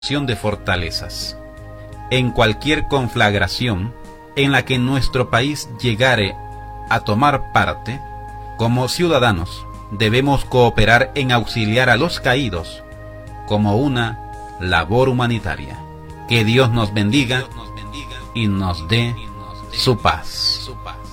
de fortalezas. En cualquier conflagración en la que nuestro país llegare a tomar parte, como ciudadanos debemos cooperar en auxiliar a los caídos como una labor humanitaria. Que Dios nos bendiga y nos dé su paz.